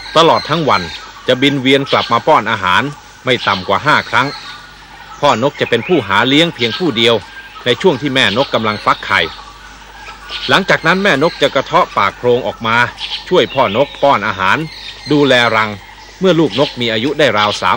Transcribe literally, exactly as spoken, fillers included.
ตลอดทั้งวันจะบินเวียนกลับมาป้อนอาหารไม่ต่ำกว่าห้าครั้งพ่อนกจะเป็นผู้หาเลี้ยงเพียงผู้เดียวในช่วงที่แม่นกกำลังฟักไข่หลังจากนั้นแม่นกจะกระเทาะปากโพรงออกมาช่วยพ่อนกป้อนอาหารดูแลรังเมื่อลูกนกมีอายุได้ราวสาม